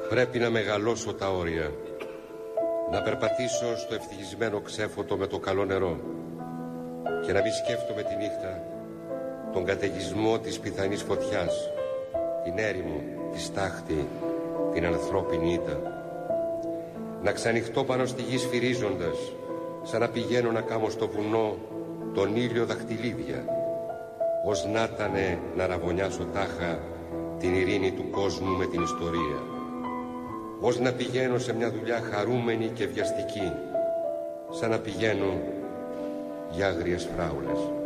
Πρέπει να μεγαλώσω τα όρια, να περπατήσω στο ευτυχισμένο ξέφωτο με το καλό νερό και να μη σκέφτομαι τη νύχτα τον καταιγισμό της πιθανής φωτιάς, την έρημο, τη στάχτη, την ανθρώπινη ήττα. Να ξανυχτώ πάνω στη γη σφυρίζοντας, σαν να πηγαίνω να κάμω στο βουνό τον ήλιο δαχτυλίδια, ως να ήτανε να ραβωνιάσω τάχα την ειρήνη του κόσμου με την ιστορία, ως να πηγαίνω σε μια δουλειά χαρούμενη και βιαστική, σαν να πηγαίνω για άγριες φράουλες.